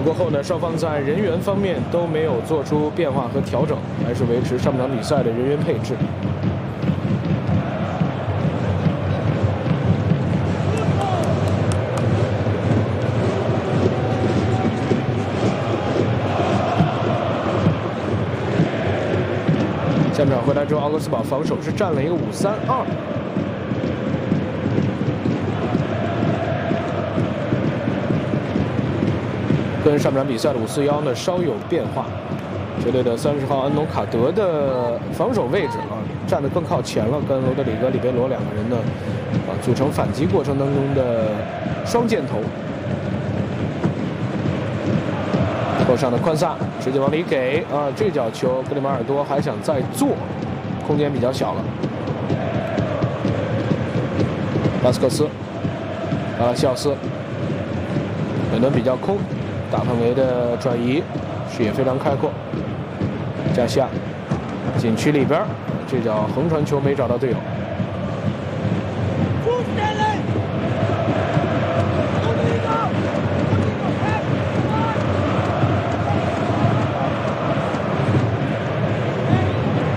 过后呢，双方在人员方面都没有做出变化和调整，还是维持上半场比赛的人员配置。下半场回来之后，奥格斯堡防守是占了一个5-3-2。 跟上半场比赛的5-4-1呢稍有变化，球队的30号安农卡德的防守位置站得更靠前了，跟罗德里戈、里贝罗两个人呢组成反击过程当中的双箭头。后上的宽萨直接往里给这脚球格里马尔多还想再做，空间比较小了。巴斯克斯、阿拉西奥斯，本轮比较空。 大范围的转移，视野非常开阔。加西亚禁区里边，这脚横传球没找到队友。